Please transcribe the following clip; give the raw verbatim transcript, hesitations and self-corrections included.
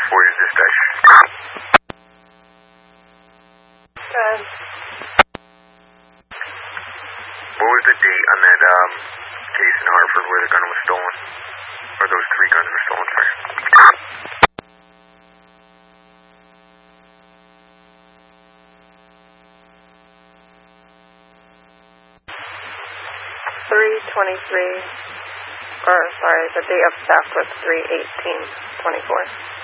four is dispatch. Good. What was the date on that um, case in Hartford where the gun was stolen? Or those three guns were stolen, sorry. three twenty-three, or sorry, the date of theft was three eighteen twenty-four.